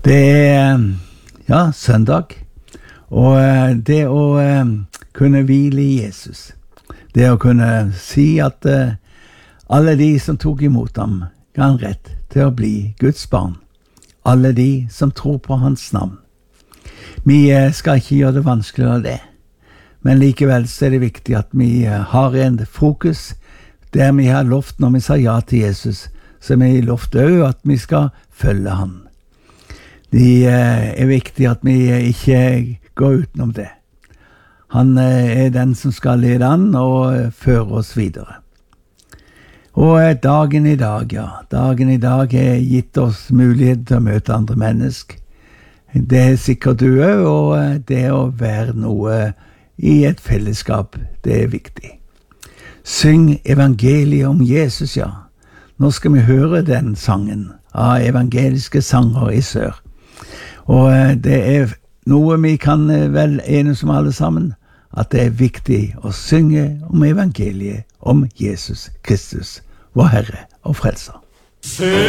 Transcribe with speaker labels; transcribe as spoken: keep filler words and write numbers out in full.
Speaker 1: Det er, ja, søndag, og det å kunne hvile i Jesus, det å kunne si at alle de som tok imot ham ga han rett til å bli Guds barn, alle de som tror på hans navn. Vi skal ikke gjøre det vanskeligere av det, men likevel så er det viktig at vi har en fokus der vi har lovt når vi sa ja til Jesus, så vi har lovt også at vi skal følge han. Det er viktig at vi ikke går utenom det. Han er den som skal lede an og føre oss videre. Og dagen i dag, ja, dagen i dag har gitt oss mulighet til å møte andre mennesker. Det er sikkert du også, og det å være noe i et fellesskap, det er viktig. Syng evangeliet om Jesus, ja. Nå skal vi høre den sangen av evangeliske sanger i sør. Og det er noe vi kan vel enes om alle sammen, at det er viktig å synge om evangeliet om Jesus Kristus, vår Herre og Frelser.